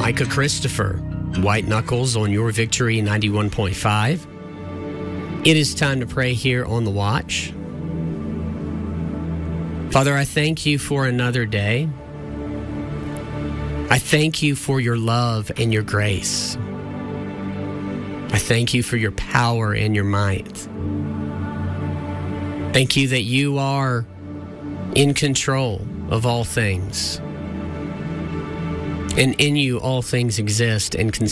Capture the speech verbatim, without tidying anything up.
Micah Christopher, White Knuckles on Your Victory ninety-one point five. It is time to pray here on The Watch. Father, I thank you for another day. I thank you for your love and your grace. I thank you for your power and your might. Thank you that you are in control of all things. And in you all things exist and can